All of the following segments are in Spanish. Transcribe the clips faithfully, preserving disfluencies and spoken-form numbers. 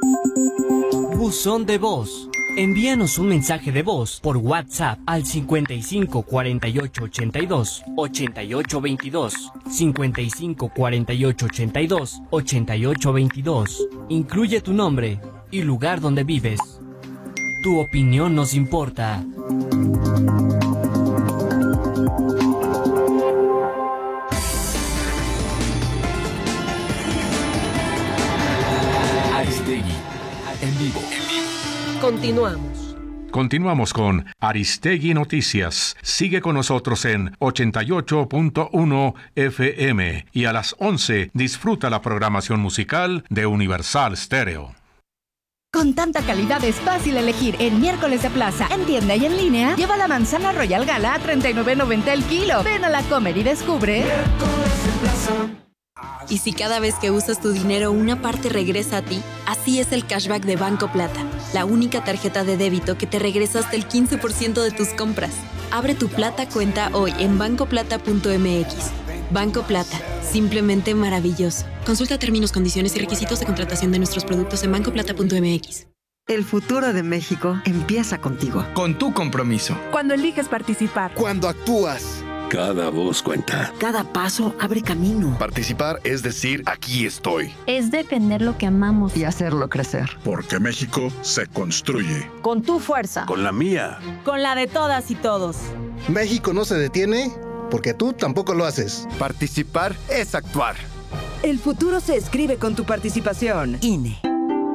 Buzón de voz. Envíanos un mensaje de voz por WhatsApp al cincuenta y cinco cuarenta y ocho ochenta y dos ochenta y ocho veintidós, cincuenta y cinco cuarenta y ocho ochenta y dos ochenta y ocho veintidós. Incluye tu nombre y lugar donde vives. Tu opinión nos importa. Aristegui, en vivo. Continuamos. Continuamos con Aristegui Noticias. Sigue con nosotros en ochenta y ocho punto uno F M y a las once disfruta la programación musical de Universal Stereo. Con tanta calidad es fácil elegir en Miércoles de Plaza, en tienda y en línea. Lleva la manzana Royal Gala a treinta y nueve noventa el kilo. Ven a la Comer y descubre. Miércoles de Plaza. Y si cada vez que usas tu dinero una parte regresa a ti, así es el cashback de Banco Plata, la única tarjeta de débito que te regresa hasta el quince por ciento de tus compras. Abre tu Plata cuenta hoy en banco plata punto m x. Banco Plata, simplemente maravilloso. Consulta términos, condiciones y requisitos de contratación de nuestros productos en banco plata punto m x. El futuro de México empieza contigo. Con tu compromiso. Cuando eliges participar. Cuando actúas. Cada voz cuenta. Cada paso abre camino. Participar es decir, aquí estoy. Es defender lo que amamos. Y hacerlo crecer. Porque México se construye. Con tu fuerza. Con la mía. Con la de todas y todos. México no se detiene porque tú tampoco lo haces. Participar es actuar. El futuro se escribe con tu participación. I N E.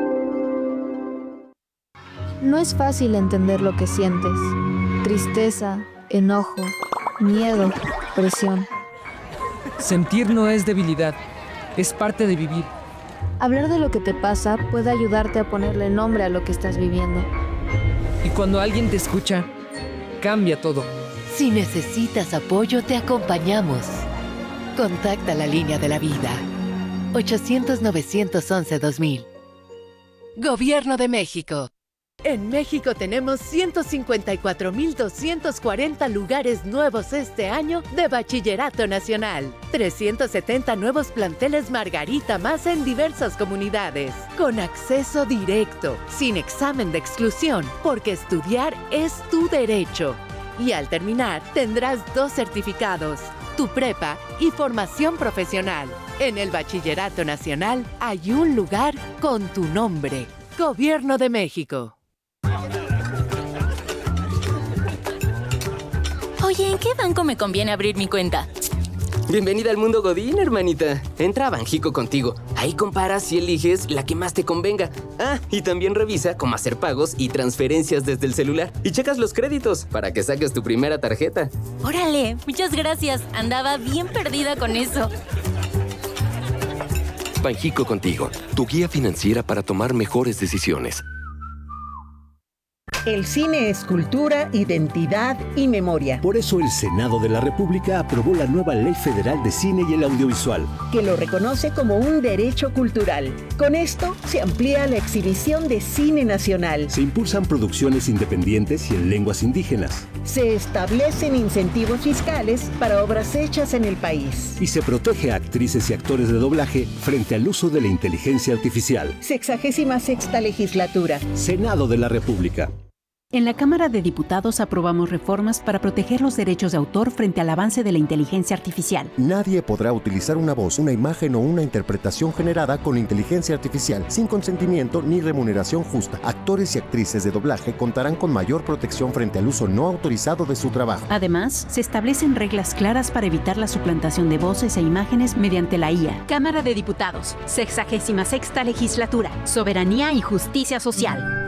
No es fácil entender lo que sientes. Tristeza, enojo, miedo, presión. Sentir no es debilidad, es parte de vivir. Hablar de lo que te pasa puede ayudarte a ponerle nombre a lo que estás viviendo. Y cuando alguien te escucha, cambia todo. Si necesitas apoyo, te acompañamos. Contacta la línea de la vida. ochocientos, novecientos once, dos mil. Gobierno de México. En México tenemos ciento cincuenta y cuatro mil doscientos cuarenta lugares nuevos este año de Bachillerato Nacional. trescientos setenta nuevos planteles Margarita más en diversas comunidades. Con acceso directo, sin examen de exclusión, porque estudiar es tu derecho. Y al terminar, tendrás dos certificados, tu prepa y formación profesional. En el Bachillerato Nacional hay un lugar con tu nombre. Gobierno de México. Oye, ¿en qué banco me conviene abrir mi cuenta? Bienvenida al mundo Godín, hermanita. Entra a Banjico contigo. Ahí comparas y eliges la que más te convenga. Ah, y también revisa cómo hacer pagos y transferencias desde el celular. Y checas los créditos para que saques tu primera tarjeta. ¡Órale! Muchas gracias. Andaba bien perdida con eso. Banjico contigo, tu guía financiera para tomar mejores decisiones. El cine es cultura, identidad y memoria. Por eso el Senado de la República aprobó la nueva Ley Federal de Cine y el Audiovisual, que lo reconoce como un derecho cultural. Con esto se amplía la exhibición de cine nacional. Se impulsan producciones independientes y en lenguas indígenas. Se establecen incentivos fiscales para obras hechas en el país. Y se protege a actrices y actores de doblaje frente al uso de la inteligencia artificial. Sexagésima sexta legislatura. Senado de la República. En la Cámara de Diputados aprobamos reformas para proteger los derechos de autor frente al avance de la inteligencia artificial. Nadie podrá utilizar una voz, una imagen o una interpretación generada con inteligencia artificial sin consentimiento ni remuneración justa. Actores y actrices de doblaje contarán con mayor protección frente al uso no autorizado de su trabajo. Además, se establecen reglas claras para evitar la suplantación de voces e imágenes mediante la I A. Cámara de Diputados, sexagésima sexta legislatura, soberanía y justicia social.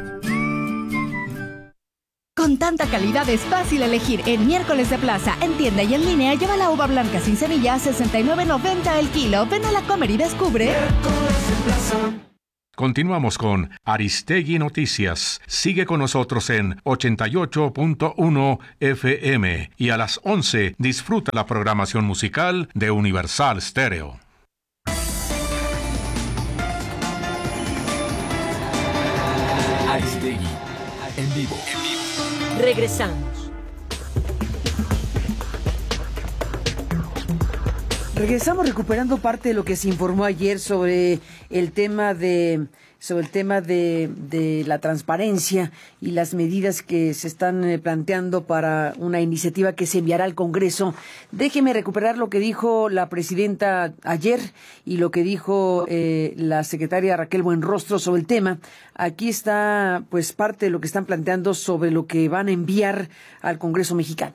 Con tanta calidad es fácil elegir en Miércoles de Plaza, en tienda y en línea. Lleva la uva blanca sin semilla a sesenta y nueve noventa el kilo. Ven a la Comer y descubre. Miércoles de Plaza. Continuamos con Aristegui Noticias. Sigue con nosotros en ochenta y ocho punto uno F M y a las once disfruta la programación musical de Universal Stereo. Aristegui, en vivo. Regresamos. Regresamos recuperando parte de lo que se informó ayer sobre el tema de sobre el tema de, de la transparencia y las medidas que se están eh, planteando para una iniciativa que se enviará al Congreso. Déjeme recuperar lo que dijo la presidenta ayer y lo que dijo eh, la secretaria Raquel Buenrostro sobre el tema. Aquí está pues parte de lo que están planteando sobre lo que van a enviar al Congreso mexicano.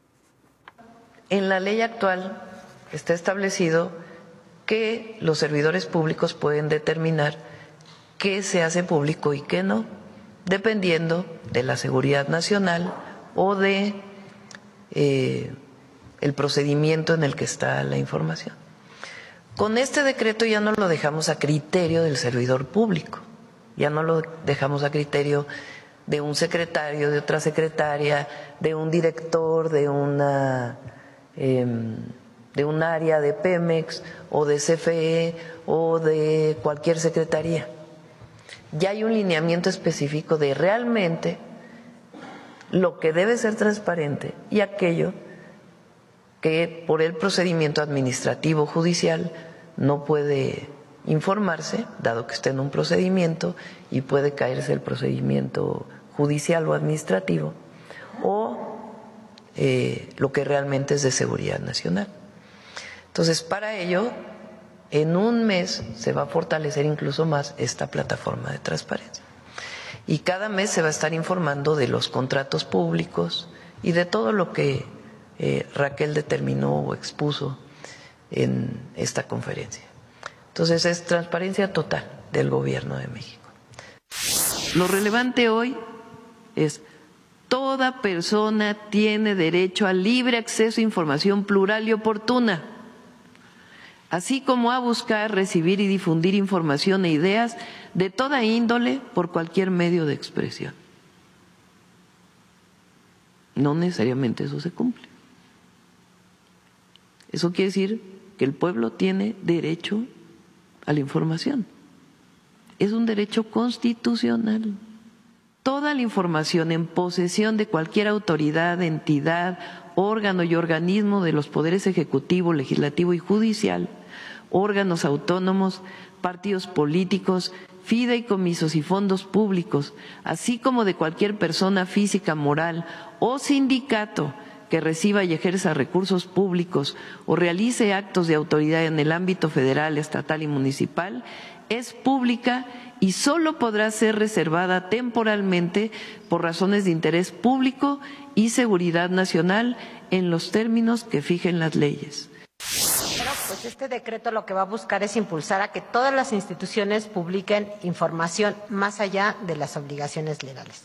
En la ley actual está establecido que los servidores públicos pueden determinar qué se hace público y qué no, dependiendo de la seguridad nacional o de eh, el procedimiento en el que está la información. Con este decreto ya no lo dejamos a criterio del servidor público, ya no lo dejamos a criterio de un secretario, de otra secretaria, de un director, de una eh, de un área de Pemex o de C F E o de cualquier secretaría. Ya hay un lineamiento específico de realmente lo que debe ser transparente y aquello que por el procedimiento administrativo judicial no puede informarse, dado que está en un procedimiento y puede caerse el procedimiento judicial o administrativo, o eh, lo que realmente es de seguridad nacional. Entonces, para ello, en un mes se va a fortalecer incluso más esta plataforma de transparencia. Y cada mes se va a estar informando de los contratos públicos y de todo lo que eh, Raquel determinó o expuso en esta conferencia. Entonces, es transparencia total del Gobierno de México. Lo relevante hoy es: toda persona tiene derecho al libre acceso a información plural y oportuna, así como a buscar, recibir y difundir información e ideas de toda índole por cualquier medio de expresión. No necesariamente eso se cumple. Eso quiere decir que el pueblo tiene derecho a la información. Es un derecho constitucional. Toda la información en posesión de cualquier autoridad, entidad, órgano y organismo de los poderes ejecutivo, legislativo y judicial, órganos autónomos, partidos políticos, fideicomisos y fondos públicos, así como de cualquier persona física, moral o sindicato que reciba y ejerza recursos públicos o realice actos de autoridad en el ámbito federal, estatal y municipal, es pública y solo podrá ser reservada temporalmente por razones de interés público y seguridad nacional en los términos que fijen las leyes. Pero pues este decreto lo que va a buscar es impulsar a que todas las instituciones publiquen información más allá de las obligaciones legales.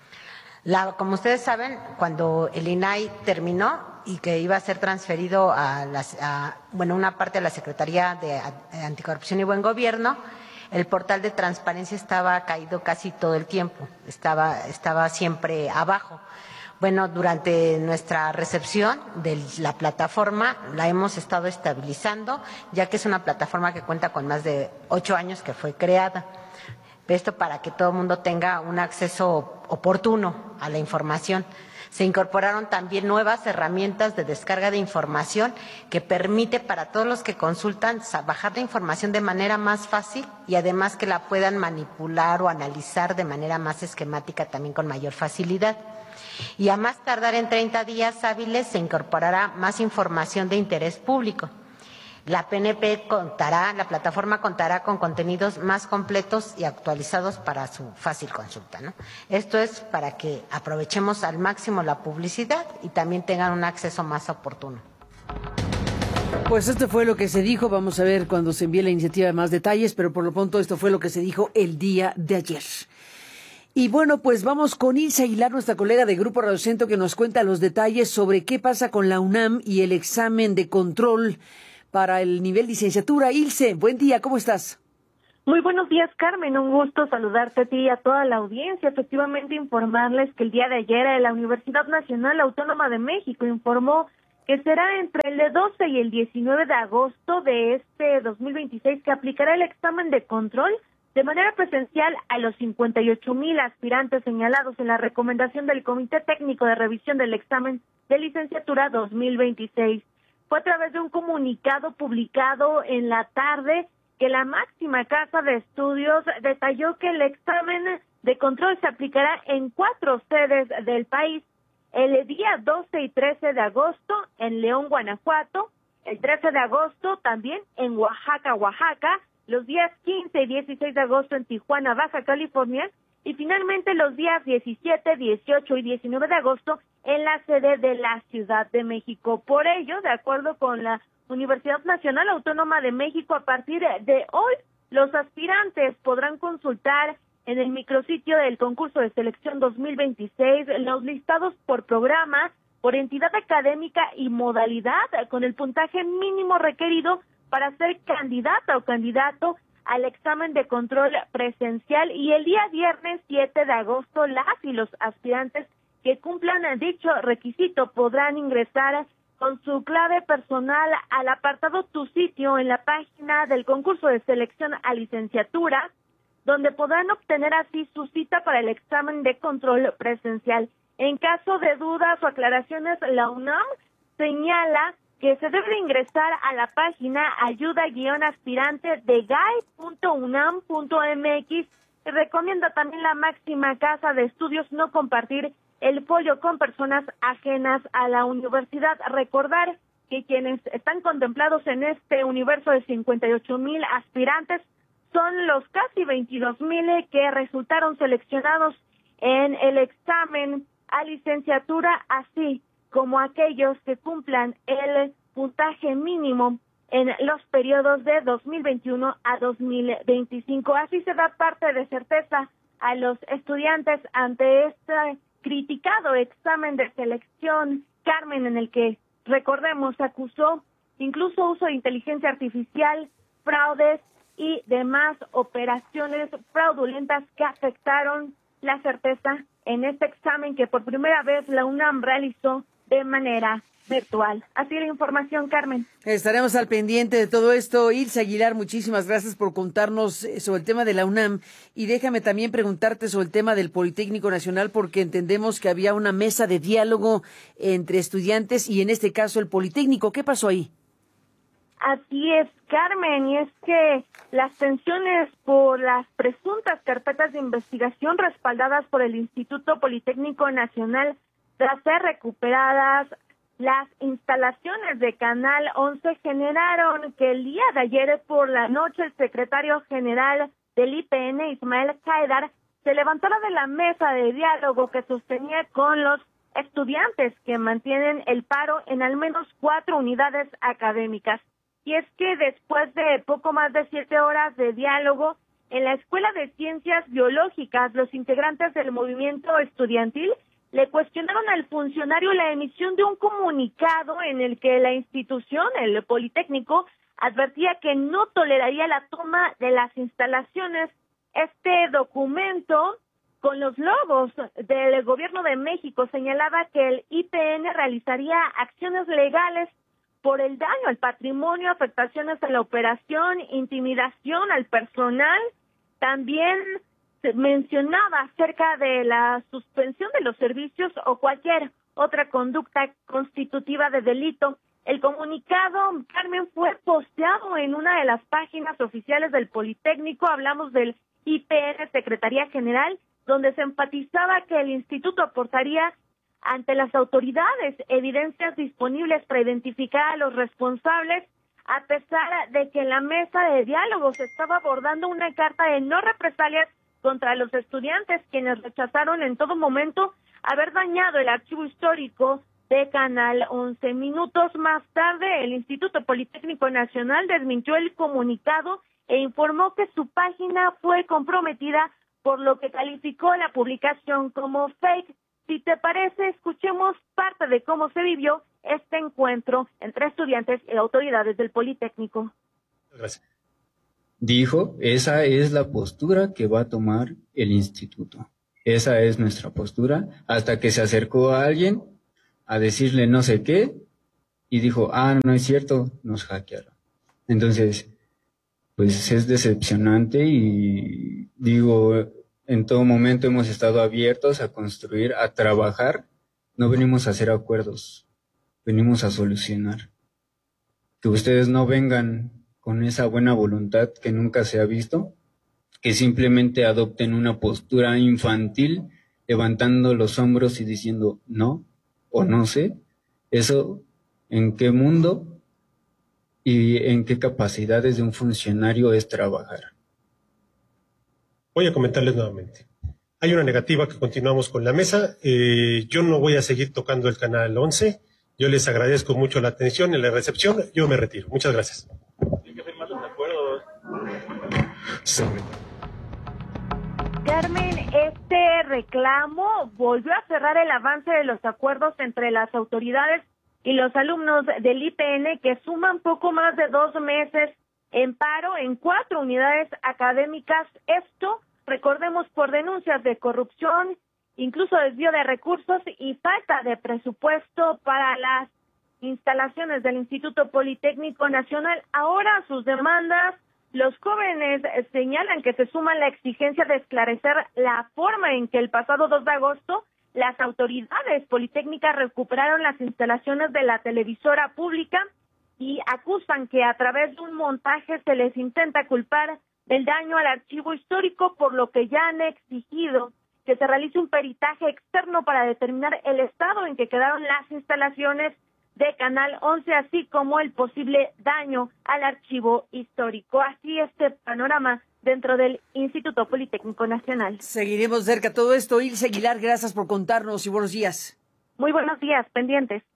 La, como ustedes saben, cuando el I N A I terminó y que iba a ser transferido a, las, a bueno, una parte de la Secretaría de Anticorrupción y Buen Gobierno, el portal de transparencia estaba caído casi todo el tiempo, estaba, estaba siempre abajo. Bueno, durante nuestra recepción de la plataforma la hemos estado estabilizando, ya que es una plataforma que cuenta con más de ocho años que fue creada. Esto para que todo el mundo tenga un acceso oportuno a la información. Se incorporaron también nuevas herramientas de descarga de información que permite para todos los que consultan bajar la información de manera más fácil y además que la puedan manipular o analizar de manera más esquemática también con mayor facilidad. Y a más tardar en treinta días hábiles se incorporará más información de interés público. La P N P contará, la plataforma contará con contenidos más completos y actualizados para su fácil consulta, ¿no? Esto es para que aprovechemos al máximo la publicidad y también tengan un acceso más oportuno. Pues esto fue lo que se dijo, vamos a ver cuando se envíe la iniciativa de más detalles, pero por lo pronto esto fue lo que se dijo el día de ayer. Y bueno, pues vamos con Ilse Aguilar, nuestra colega de Grupo Radio Centro, que nos cuenta los detalles sobre qué pasa con la UNAM y el examen de control para el nivel licenciatura. Ilse, buen día, ¿cómo estás? Muy buenos días, Carmen, un gusto saludarte a ti y a toda la audiencia. Efectivamente, informarles que el día de ayer la Universidad Nacional Autónoma de México informó que será entre el doce y el diecinueve de agosto de este dos mil veintiséis que aplicará el examen de control de manera presencial a los cincuenta y ocho mil aspirantes señalados en la recomendación del Comité Técnico de Revisión del Examen de Licenciatura dos mil veintiséis. Fue a través de un comunicado publicado en la tarde que la máxima casa de estudios detalló que el examen de control se aplicará en cuatro sedes del país, el día doce y trece de agosto en León, Guanajuato, el trece de agosto también en Oaxaca, Oaxaca, los días quince y dieciséis de agosto en Tijuana, Baja California, y finalmente los días diecisiete, dieciocho y diecinueve de agosto en la sede de la Ciudad de México. Por ello, de acuerdo con la Universidad Nacional Autónoma de México, a partir de hoy, los aspirantes podrán consultar en el micrositio del concurso de selección dos mil veintiséis los listados por programa, por entidad académica y modalidad, con el puntaje mínimo requerido para ser candidata o candidato al examen de control presencial, y el día viernes siete de agosto las y los aspirantes que cumplan dicho requisito podrán ingresar con su clave personal al apartado Tu Sitio en la página del concurso de selección a licenciatura, donde podrán obtener así su cita para el examen de control presencial. En caso de dudas o aclaraciones, la UNAM señala que se debe ingresar a la página ayuda-aspirante de gay punto unam punto mx y recomienda también la máxima casa de estudios no compartir el folio con personas ajenas a la universidad. Recordar que quienes están contemplados en este universo de cincuenta y ocho mil aspirantes son los casi veintidós mil que resultaron seleccionados en el examen a licenciatura, así como aquellos que cumplan el puntaje mínimo en los periodos de dos mil veintiuno a dos mil veinticinco. Así se da parte de certeza a los estudiantes ante este criticado examen de selección, Carmen, en el que, recordemos, acusó incluso uso de inteligencia artificial, fraudes y demás operaciones fraudulentas que afectaron la certeza en este examen que por primera vez la UNAM realizó de manera virtual. Así la información, Carmen. Estaremos al pendiente de todo esto. Ilse Aguilar, muchísimas gracias por contarnos sobre el tema de la UNAM. Y déjame también preguntarte sobre el tema del Politécnico Nacional, porque entendemos que había una mesa de diálogo entre estudiantes y en este caso el Politécnico. ¿Qué pasó ahí? Así es, Carmen, y es que las tensiones por las presuntas carpetas de investigación respaldadas por el Instituto Politécnico Nacional, tras ser recuperadas las instalaciones de Canal once, generaron que el día de ayer por la noche el secretario general del I P N, Ismael Haidar, se levantara de la mesa de diálogo que sostenía con los estudiantes que mantienen el paro en al menos cuatro unidades académicas. Y es que después de poco más de siete horas de diálogo en la Escuela de Ciencias Biológicas, los integrantes del movimiento estudiantil le cuestionaron al funcionario la emisión de un comunicado en el que la institución, el Politécnico, advertía que no toleraría la toma de las instalaciones. Este documento, con los logos del Gobierno de México, señalaba que el I P N realizaría acciones legales por el daño al patrimonio, afectaciones a la operación, intimidación al personal. También se mencionaba acerca de la suspensión de los servicios o cualquier otra conducta constitutiva de delito. El comunicado, Carmen, fue posteado en una de las páginas oficiales del Politécnico. Hablamos del I P N, Secretaría General, donde se enfatizaba que el instituto aportaría ante las autoridades evidencias disponibles para identificar a los responsables, a pesar de que en la mesa de diálogo se estaba abordando una carta de no represalias contra los estudiantes, quienes rechazaron en todo momento haber dañado el archivo histórico de Canal once. Minutos más tarde, el Instituto Politécnico Nacional desmintió el comunicado e informó que su página fue comprometida, por lo que calificó la publicación como fake. Si te parece, escuchemos parte de cómo se vivió este encuentro entre estudiantes y autoridades del Politécnico. Gracias. Dijo, esa es la postura que va a tomar el instituto. Esa es nuestra postura, hasta que se acercó a alguien a decirle no sé qué, y dijo, ah, no es cierto, nos hackearon. Entonces, pues es decepcionante y digo, en todo momento hemos estado abiertos a construir, a trabajar. No venimos a hacer acuerdos, venimos a solucionar. Que ustedes no vengan con esa buena voluntad que nunca se ha visto, que simplemente adopten una postura infantil, levantando los hombros y diciendo no o no sé. Eso, ¿en qué mundo y en qué capacidades de un funcionario es trabajar? Voy a comentarles nuevamente. Hay una negativa que continuamos con la mesa. Eh, yo no voy a seguir tocando el canal once. Yo les agradezco mucho la atención y la recepción. Yo me retiro. Muchas gracias. Hay que firmar los acuerdos. Sí. Carmen, este reclamo volvió a cerrar el avance de los acuerdos entre las autoridades y los alumnos del I P N, que suman poco más de dos meses en paro en cuatro unidades académicas. Esto, recordemos, por denuncias de corrupción, incluso desvío de recursos y falta de presupuesto para las instalaciones del Instituto Politécnico Nacional. Ahora sus demandas, los jóvenes señalan que se suma la exigencia de esclarecer la forma en que el pasado dos de agosto las autoridades politécnicas recuperaron las instalaciones de la televisora pública y acusan que a través de un montaje se les intenta culpar del daño al archivo histórico, por lo que ya han exigido que se realice un peritaje externo para determinar el estado en que quedaron las instalaciones de Canal once, así como el posible daño al archivo histórico. Así este panorama dentro del Instituto Politécnico Nacional. Seguiremos cerca todo esto. Ilse Aguilar, gracias por contarnos y buenos días. Muy buenos días, pendientes.